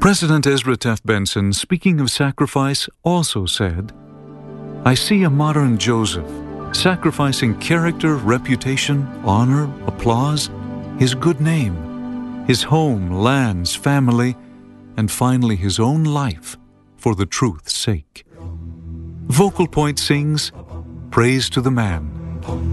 President Ezra Taft Benson, speaking of sacrifice, also said, "I see a modern Joseph sacrificing character, reputation, honor, applause, his good name, his home, lands, family, and finally his own life for the truth's sake." Vocal Point sings, "Praise to the Man."